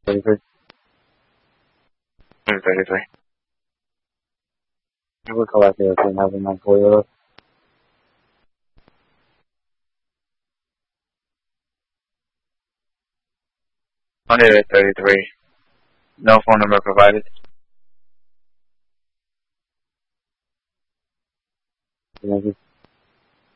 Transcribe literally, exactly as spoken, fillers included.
thirty-three. thirty-three. I will call out the airplane having my Toyota. Hundred thirty-three. No phone number provided. Thank you.